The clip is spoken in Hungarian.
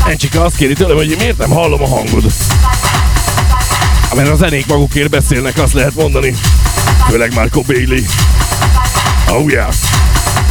Encsika azt kéri tőlem, hogy miért nem hallom a hangod. Mert a zenék magukért beszélnek, azt lehet mondani. Főleg Marco Bailey. Oh yeah.